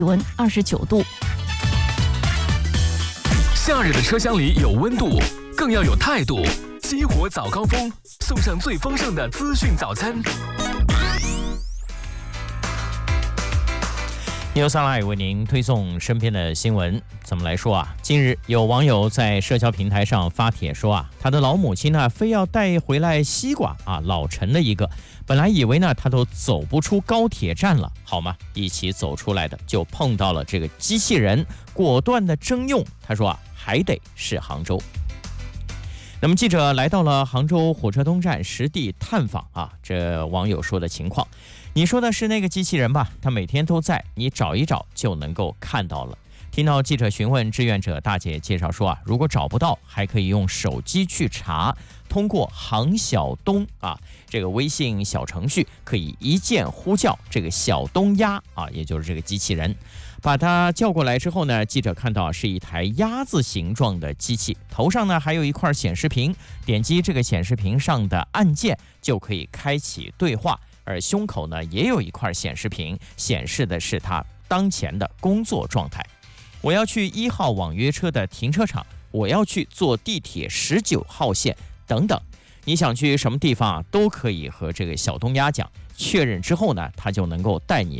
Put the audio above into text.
温29度。 夏日的车厢里有温度，更要有态度。激活早高峰，送上最丰盛的资讯早餐。 News Online 为您推送身边的新闻。怎么来说啊？近日有网友在社交平台上发帖说啊，他的老母亲呢非要带回来西瓜啊，老沉了一个。本来以为呢他都走不出高铁站了，好吗？一起走出来的就碰到了这个机器人，果断的征用。他说啊，还得是杭州。那么记者来到了杭州火车东站实地探访啊，这网友说的情况，你说的是那个机器人吧？它每天都在，你找一找就能够看到了。听到记者询问，志愿者大姐介绍说啊，如果找不到，还可以用手机去查，通过杭小东啊这个微信小程序，可以一键呼叫这个小东鸭啊，也就是这个机器人。把它叫过来之后呢，记者看到是一台鸭子形状的机器，头上呢还有一块显示屏，点击这个显示屏上的按键就可以开启对话，而胸口呢也有一块显示屏，显示的是它当前的工作状态。我要去1号网约车的停车场，我要去坐地铁19号线等等。你想去什么地方都可以和这个小东鸭讲，确认之后呢，它就能够带你